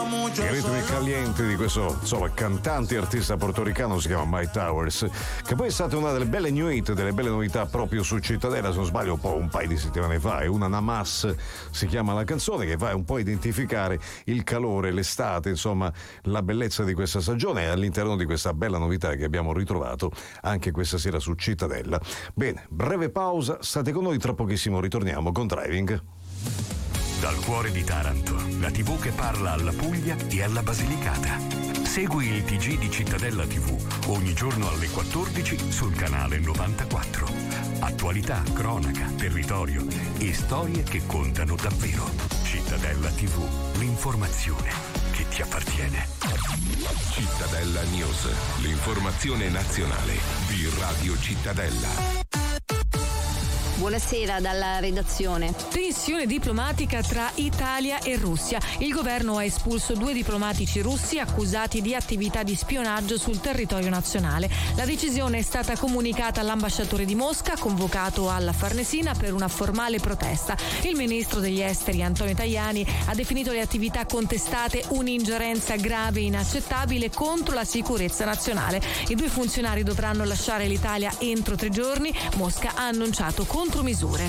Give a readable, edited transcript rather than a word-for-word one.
I ritmi calienti di questo, insomma, cantante e artista portoricano si chiama Mike Towers, che poi è stata una delle belle new hit, delle belle novità proprio su Cittadella, se non sbaglio un paio di settimane fa, e una Namas si chiama la canzone, che va un po' a identificare il calore, l'estate, insomma la bellezza di questa stagione all'interno di questa bella novità che abbiamo ritrovato anche questa sera su Cittadella. Bene, breve pausa, state con noi, tra pochissimo ritorniamo con Driving. Dal cuore di Taranto, la TV che parla alla Puglia e alla Basilicata. Segui il TG di Cittadella TV ogni giorno alle 14 sul canale 94. Attualità, cronaca, territorio e storie che contano davvero. Cittadella TV, l'informazione che ti appartiene. Cittadella News, l'informazione nazionale di Radio Cittadella. Buonasera dalla redazione. Tensione diplomatica tra Italia e Russia. Il governo ha espulso 2 diplomatici russi accusati di attività di spionaggio sul territorio nazionale. La decisione è stata comunicata all'ambasciatore di Mosca, convocato alla Farnesina per una formale protesta. Il ministro degli esteri Antonio Tajani ha definito le attività contestate un'ingerenza grave e inaccettabile contro la sicurezza nazionale. I 2 funzionari dovranno lasciare l'Italia entro 3 giorni. Mosca ha annunciato contromisure.